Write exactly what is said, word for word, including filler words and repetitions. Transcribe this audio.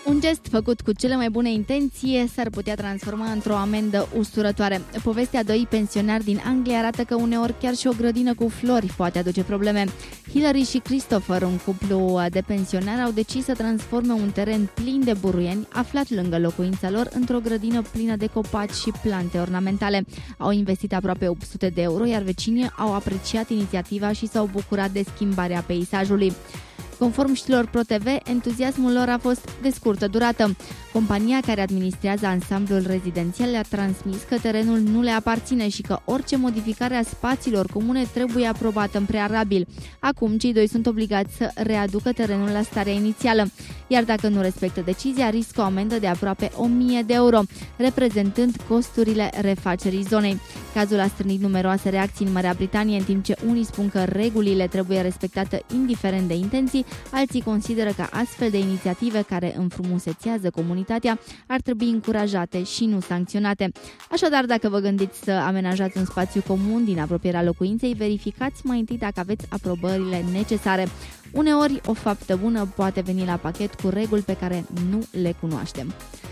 Un gest făcut cu cele mai bune intenții s-ar putea transforma într-o amendă usturătoare. Povestea doi pensionari din Anglia arată că uneori chiar și o grădină cu flori poate aduce probleme. Hillary și Christopher, un cuplu de pensionari, au decis să transforme un teren plin de buruieni aflat lângă locuința lor într-o grădină plină de copaci și plante ornamentale. Au investit aproape opt sute de euro, iar vecinii au apreciat inițiativa și s-au bucurat de schimbarea peisajului. Conform știrilor ProTV, entuziasmul lor a fost de scurtă durată. Compania care administrează ansamblul rezidențial le-a transmis că terenul nu le aparține și că orice modificare a spațiilor comune trebuie aprobată în prealabil. Acum, cei doi sunt obligați să readucă terenul la starea inițială, iar dacă nu respectă decizia, riscă o amendă de aproape o mie de euro, reprezentând costurile refacerii zonei. Cazul a strânit numeroase reacții în Marea Britanie, în timp ce unii spun că regulile trebuie respectate indiferent de intenții, alții consideră că astfel de inițiative care înfrumusețează comunitatea ar trebui încurajate și nu sancționate. Așadar, dacă vă gândiți să amenajați un spațiu comun din apropierea locuinței, verificați mai întâi dacă aveți aprobările necesare. Uneori, o faptă bună poate veni la pachet cu reguli pe care nu le cunoaștem.